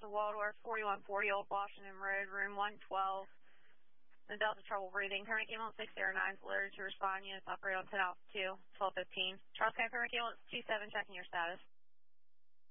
Delta Waldorf, 4140 Old Washington Road, room 112. The Delta trouble breathing. Permit cable 609 is alerted to respond. Units operate on 10 off 2, 1215. Charles County Permit cable 27 checking your status.